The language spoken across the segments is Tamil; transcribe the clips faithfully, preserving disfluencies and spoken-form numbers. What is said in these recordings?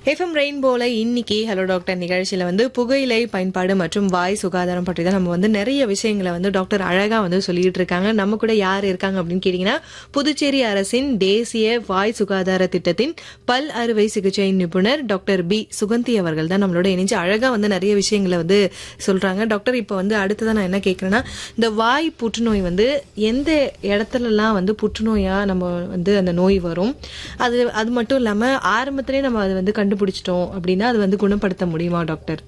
எஃப்எம் ரெயின்போல இன்னைக்கு ஹலோ டாக்டர் நிகழ்ச்சியில வந்து புகையிலை பயன்பாடு மற்றும் வாய் சுகாதாரம் பற்றி தான் நம்ம வந்து நிறைய விஷயங்களை வந்து டாக்டர் அழகா வந்து சொல்லிட்டு இருக்காங்க. நம்ம கூட யார் இருக்காங்க அப்படின்னு கேட்டீங்கன்னா, புதுச்சேரி அரசின் தேசிய வாய் சுகாதார திட்டத்தின் பல் அறுவை சிகிச்சை நிபுணர் டாக்டர் பி சுகந்தி அவர்கள் தான் நம்மளோட இணைஞ்சு அழகா வந்து நிறைய விஷயங்களை வந்து சொல்றாங்க. டாக்டர், இப்போ வந்து அடுத்ததான் நான் என்ன கேட்கறேன்னா, இந்த வாய் புற்றுநோய் வந்து எந்த இடத்துலலாம் வந்து புற்றுநோயா நம்ம வந்து அந்த நோய் வரும், அது அது மட்டும் இல்லாம ஆரம்பத்திலே நம்ம அதை வந்து கண்டுபிடிச்சிட்டோம் அப்படின்னா அது வந்து குணப்படுத்த முடியுமா டாக்டர்?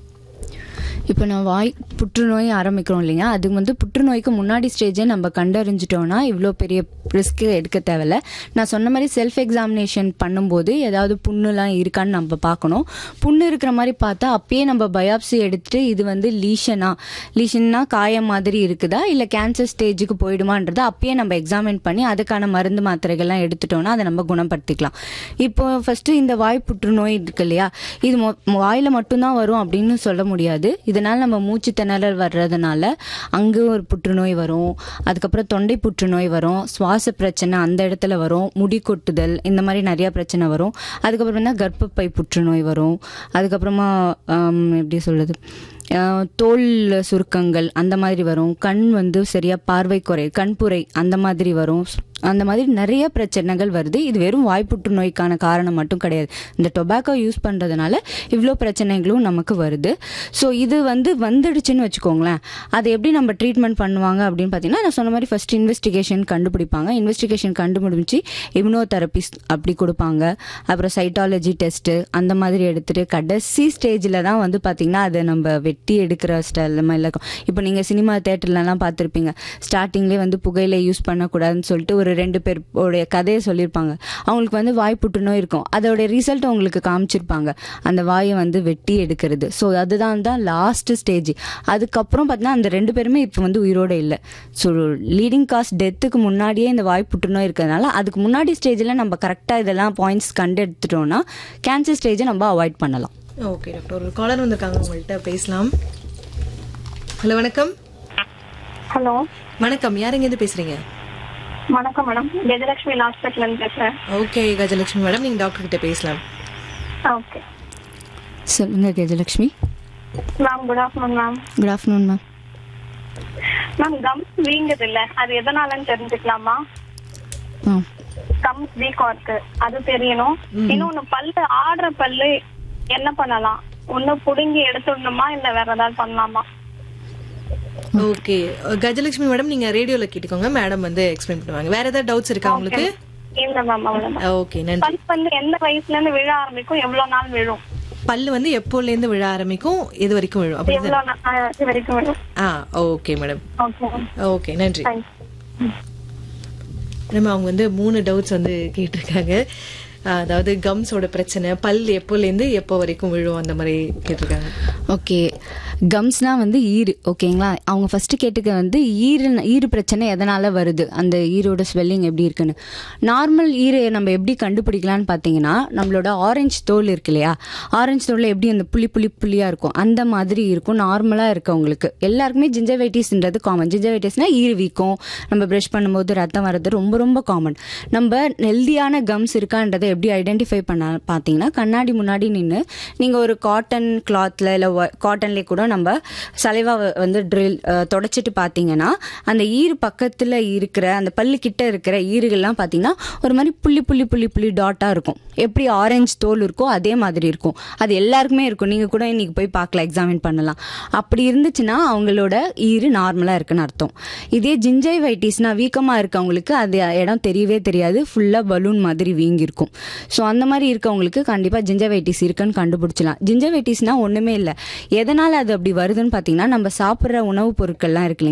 இப்போ நான் வாய் புற்றுநோய் ஆரம்பிக்கிறோம் இல்லைங்க, அது வந்து புற்றுநோய்க்கு முன்னாடி ஸ்டேஜே நம்ம கண்டறிஞ்சிட்டோம்னா இவ்வளோ பெரிய ரிஸ்க்கு எடுக்க தேவையில்ல. நான் சொன்ன மாதிரி செல்ஃப் எக்ஸாமினேஷன் பண்ணும்போது ஏதாவது புண்ணுலாம் இருக்கான்னு நம்ம பார்க்கணும். புண்ணு இருக்கிற மாதிரி பார்த்தா அப்பயே நம்ம பயாப்சி எடுத்துட்டு இது வந்து லீஷனா லீஷன்னா காயம் மாதிரி இருக்குதா இல்லை கேன்சர் ஸ்டேஜுக்கு போயிடுமான்றதை அப்பயே நம்ம எக்ஸாமின் பண்ணி அதுக்கான மருந்து மாத்திரைகள்லாம் எடுத்துட்டோம்னா அதை நம்ம குணப்படுத்திக்கலாம். இப்போ ஃபர்ஸ்ட் இந்த வாய் புற்றுநோய் இருக்கு இல்லையா, இது வாயில மட்டும்தான் வரும் அப்படின்னு சொல்ல முடியாது. இதனால் நம்ம மூச்சு திணறல் வர்றதுனால அங்கே ஒரு புற்றுநோய் வரும், அதுக்கப்புறம் தொண்டை புற்றுநோய் வரும், சுவாச பிரச்சனை அந்த இடத்துல வரும், முடி கொட்டுதல், இந்த மாதிரி நிறைய பிரச்சனை வரும். அதுக்கப்புறம் தான் கர்ப்பப்பை புற்றுநோய் வரும். அதுக்கப்புறமா எப்படி சொல்றது, தோல் சுருக்கங்கள் அந்த மாதிரி வரும். கண் வந்து சரியா பார்வை குறை, கண்புரை அந்த மாதிரி வரும். அந்த மாதிரி நிறைய பிரச்சனைகள் வருது. இது வெறும் வாய் புற்றுநோய்க்கான காரணம் மட்டும் கிடையாது. இந்த டொபாக்கோ யூஸ் பண்ணுறதுனால இவ்வளோ பிரச்சனைகளும் நமக்கு வருது. ஸோ இது வந்து வந்துடுச்சுன்னு வச்சுக்கோங்களேன், அதை எப்படி நம்ம ட்ரீட்மெண்ட் பண்ணுவாங்க அப்படின்னு பார்த்தீங்கன்னா, நான் சொன்ன மாதிரி ஃபர்ஸ்ட் இன்வெஸ்டிகேஷன் கண்டுபிடிப்பாங்க. இன்வெஸ்டிகேஷன் கண்டுபிடிச்சி இம்யூனோதெரபிஸ் அப்படி கொடுப்பாங்க. அப்புறம் சைட்டாலஜி டெஸ்ட்டு அந்த மாதிரி எடுத்துகிட்டு கடைசி ஸ்டேஜில் தான் வந்து பார்த்திங்கன்னா அதை நம்ம வெட்டி எடுக்கிற ஸ்டைல் மாதிரி இருக்கும். இப்போ நீங்கள் சினிமா தேட்டர்லலாம் பார்த்துருப்பீங்க, ஸ்டார்டிங்லேயே வந்து புகையிலை யூஸ் பண்ணக்கூடாதுன்னு சொல்லிட்டு ஒரு ரெண்டு பேருடைய கதையை சொல்லியிருப்பாங்க. அவங்களுக்கு வந்து வாய் புற்றுநோய் இருக்கும், அதோடைய ரிசல்ட் அவங்களுக்கு காமிச்சிருப்பாங்க, அந்த வாயை வந்து வெட்டி எடுக்கிறது. ஸோ அதுதான் தான் லாஸ்ட் ஸ்டேஜ். அதுக்கப்புறம் பார்த்தீங்கன்னா அந்த ரெண்டு பேருமே இப்போ வந்து உயிரோடு இல்லை. ஸோ லீடிங் காஸ் டெத்துக்கு முன்னாடியே இந்த வாய் புற்றுநோய் இருக்கிறதுனால அதுக்கு முன்னாடி ஸ்டேஜில் நம்ம கரெக்டாக இதெல்லாம் பாயிண்ட்ஸ் கண்டு எடுத்துட்டோம்னா கேன்சர் ஸ்டேஜை நம்ம அவாய்ட் பண்ணலாம். ஓகே டாக்டர், ஒரு காலர் வந்திருக்காங்க, உங்கள்கிட்ட பேசலாம். ஹலோ வணக்கம். ஹலோ வணக்கம், யார் எங்கேருந்து பேசுறீங்க? வணக்கம் மேடம், கஜலட்சுமி ஹாஸ்பிட்டல் இருந்து பேசுறேன். ஓகே கஜலட்சுமி மேடம், நீங்க டாக்டர் கிட்ட பேசலாம். ஓகே சொல்லுங்க Gajalakshmi. Ma'am good afternoon ma'am. Good afternoon ma'am. Ma'am comes வீங்குது இல்ல, அது எதனாலன்னு தெரிஞ்சுக்கலாமா? கம்ஸ் வீக்கா இருக்கு அது தெரியணும். இன்னொன்னு பல்லு ஆடுற பல்லு என்ன பண்ணலாம்? ஒண்ணு புடுங்கி எடுத்துடணுமா இல்ல வேற ஏதாவது பண்ணலாமா? ஓகே கஜலட்சுமி மேடம், நீங்க ரேடியோல கேட்டுக்கோங்க, மேடம் வந்து எக்ஸ்பிளைன் பண்ணுவாங்க. வேற ஏதாவது டவுட்ஸ் இருக்கா உங்களுக்கு? இல்ல மேம், அவ்வளவுதான். ஓகே நன்றி. பல் பல்லு எந்த வயசுல இருந்து விழ ஆரம்பிக்கும், எவ்வளவு நாள் விழும்? பல்லு வந்து எப்போல இருந்து விழ ஆரம்பிக்கும், எது வரைக்கும் விழும் அப்படி வரைக்கும் விழும்? ஆ ஓகே மேடம். ஓகே ஓகே நன்றி. மேடம் அவங்க வந்து மூணு டவுட்ஸ் வந்து கேட்டிருக்காங்க. அதாவது கம்ஸோட பிரச்சனை, பல் எப்போலேருந்து எப்போ வரைக்கும் விழும் அந்த மாதிரி கேட்டிருக்காங்க. ஓகே, கம்ஸ்னா வந்து ஈறு. ஓகேங்களா, அவங்க ஃபர்ஸ்ட் கேட்டுக்க வந்து ஈரு ஈறு பிரச்சனை எதனால வருது, அந்த ஈரோட ஸ்வெல்லிங் எப்படி இருக்குன்னு. நார்மல் ஈரை நம்ம எப்படி கண்டுபிடிக்கலான்னு பார்த்தீங்கன்னா, நம்மளோட ஆரஞ்சு தோல் இருக்கு இல்லையா, ஆரஞ்சு தோலில் எப்படி அந்த புளி புளி புளியாக இருக்கும் அந்த மாதிரி இருக்கும் நார்மலாக இருக்கவங்களுக்கு. எல்லாருக்குமே ஜிஞ்சவைட்டிஸ்ன்றது காமன். ஜிஞ்சவைட்டிஸ்னா ஈறு வீக்கம், நம்ம ப்ரஷ் பண்ணும்போது ரத்தம் வர்றது ரொம்ப ரொம்ப காமன். நம்ம ஹெல்தியான கம்ஸ் இருக்கான்றதை எப்படி ஐடென்டிஃபை பண்ண பார்த்தீங்கன்னா, கண்ணாடி முன்னாடி நின்று நீங்கள் ஒரு காட்டன் கிளாத்தில் இல்லை காட்டன்லேயே கூட நம்ம சலைவா வந்து ட்ரில் தொடச்சிட்டு பார்த்தீங்கன்னா அந்த ஈறு பக்கத்தில் இருக்கிற அந்த பல்லு கிட்ட இருக்கிற ஈறுகள்லாம் பார்த்தீங்கன்னா ஒரு மாதிரி புள்ளி புள்ளி புள்ளி புள்ளி டாட்டாக இருக்கும். எப்படி ஆரஞ்சு தோல் இருக்கோ அதே மாதிரி இருக்கும். அது எல்லாருக்குமே இருக்கும். நீங்கள் கூட இன்னைக்கு போய் பார்க்கலாம், எக்ஸாமின் பண்ணலாம். அப்படி இருந்துச்சுன்னா அவங்களோட ஈறு நார்மலாக இருக்குன்னு அர்த்தம். இதே ஜிஞ்சைவைட்டிஸ்னா வீக்கமாக இருக்கவங்களுக்கு அது இடம் தெரியவே தெரியாது, ஃபுல்லாக பலூன் மாதிரி வீங்கியிருக்கும். ஸோ அந்த மாதிரி இருக்கவங்களுக்கு கண்டிப்பாக ஜிஞ்சவைட்டிஸ் இருக்குன்னு கண்டுபிடிச்சலாம். ஜிஞ்சவைட்டிஸ்னா ஒன்றுமே இல்லை. எதனால் அது அப்படி வருதுன்னு பார்த்தீங்கன்னா, நம்ம சாப்பிட்ற உணவுப் பொருட்கள்லாம் இருக்கு